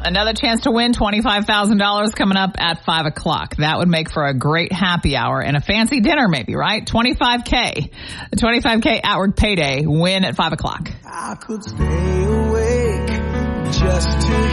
Another chance to win $25,000 coming up at 5 o'clock. That would make for a great happy hour and a fancy dinner maybe, right? $25K. The $25K Outward Payday win at 5 o'clock. I could stay awake just to